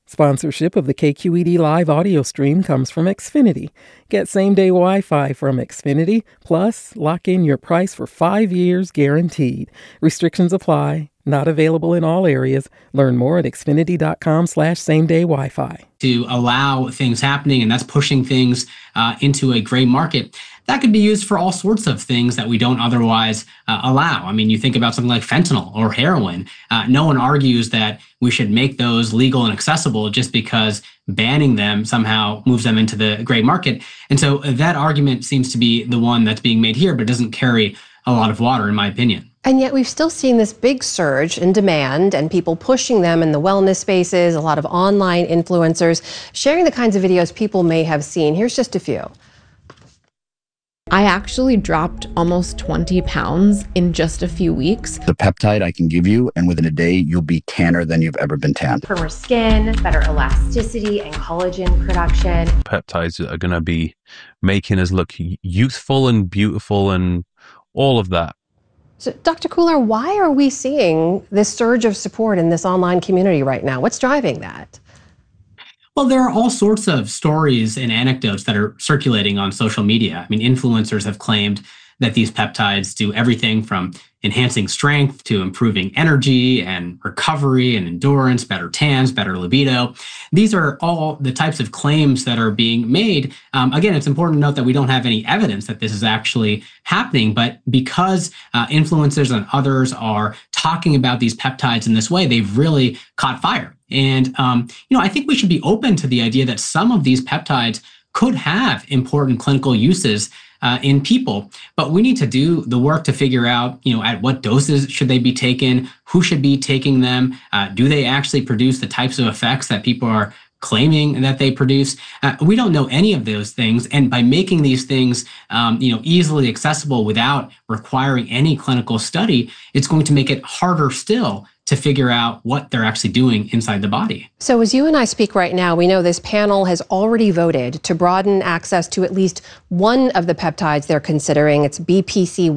Sponsorship of the KQED Live audio stream comes from Xfinity. Get same-day Wi-Fi from Xfinity, plus lock in your price for 5 years guaranteed. Restrictions apply. Not available in all areas. Learn more at xfinity.com/same-day Wi-Fi. To allow things happening, and that's pushing things into a gray market. That could be used for all sorts of things that we don't otherwise allow. I mean, you think about something like fentanyl or heroin. No one argues that we should make those legal and accessible just because banning them somehow moves them into the gray market. And so that argument seems to be the one that's being made here, but doesn't carry a lot of water, in my opinion. And yet we've still seen this big surge in demand and people pushing them in the wellness spaces, a lot of online influencers sharing the kinds of videos people may have seen. Here's just a few. I actually dropped almost 20 pounds in just a few weeks. The peptide I can give you, and within a day, you'll be tanner than you've ever been tanned. Firmer skin, better elasticity and collagen production. Peptides are going to be making us look youthful and beautiful and all of that. So, Dr. Kular, why are we seeing this surge of support in this online community right now? What's driving that? Well, there are all sorts of stories and anecdotes that are circulating on social media. I mean, influencers have claimed that these peptides do everything from enhancing strength to improving energy and recovery and endurance, better tans, better libido. These are all the types of claims that are being made. Again, it's important to note that we don't have any evidence that this is actually happening, but because influencers and others are talking about these peptides in this way, they've really caught fire. And, I think we should be open to the idea that some of these peptides could have important clinical uses in people, but we need to do the work to figure out, at what doses should they be taken, who should be taking them, do they actually produce the types of effects that people are claiming that they produce? We don't know any of those things, and by making these things, easily accessible without requiring any clinical study, it's going to make it harder still to figure out what they're actually doing inside the body. So as you and I speak right now, we know this panel has already voted to broaden access to at least one of the peptides they're considering. It's BPC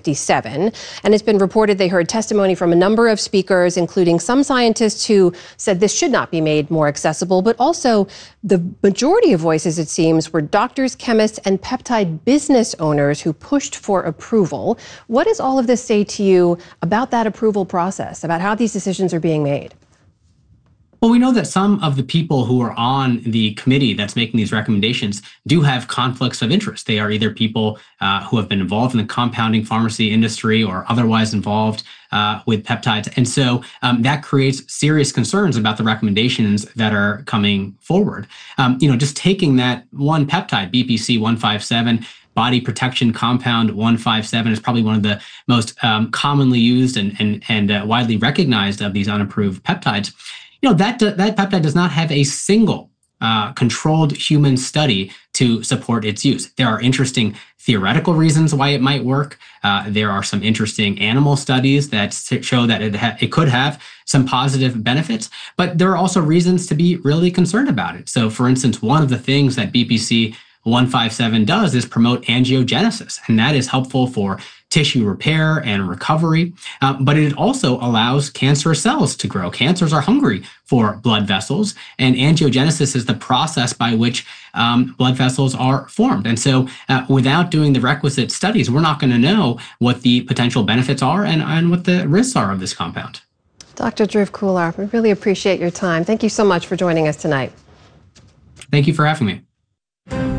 157. And it's been reported they heard testimony from a number of speakers, including some scientists who said this should not be made more accessible, but also the majority of voices, it seems, were doctors, chemists, and peptide business owners who pushed for approval. What does all of this say to you about that approval process, about how these decisions are being made? Well, we know that some of the people who are on the committee that's making these recommendations do have conflicts of interest. They are either people who have been involved in the compounding pharmacy industry or otherwise involved with peptides. And so that creates serious concerns about the recommendations that are coming forward. Just taking that one peptide, BPC 157, body protection compound 157, is probably one of the most commonly used and widely recognized of these unapproved peptides. That peptide does not have a single controlled human study to support its use. There are interesting theoretical reasons why it might work. There are some interesting animal studies that show that it could have some positive benefits, but there are also reasons to be really concerned about it. So, for instance, one of the things that BPC 157 does is promote angiogenesis, and that is helpful for tissue repair and recovery, but it also allows cancerous cells to grow. Cancers are hungry for blood vessels, and angiogenesis is the process by which blood vessels are formed. And so without doing the requisite studies, we're not going to know what the potential benefits are and what the risks are of this compound. Dr. Dhruv Kular, we really appreciate your time. Thank you so much for joining us tonight. Thank you for having me.